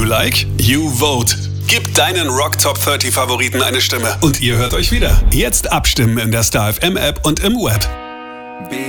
like? You vote. Gib deinen Rock Top 30 Favoriten eine Stimme. Und ihr hört euch wieder. Jetzt abstimmen in der Star FM App und im Web.